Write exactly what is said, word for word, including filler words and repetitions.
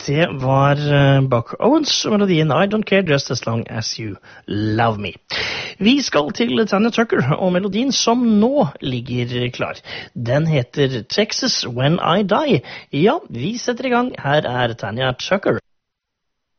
Det var uh, Buck Owens og melodien I Don't Care Just As Long As You Love Me. Vi skal til Tanya Tucker og melodien som nå ligger klar. Den heter Texas When I Die. Ja, vi setter i gang. Her er Tanya Tucker.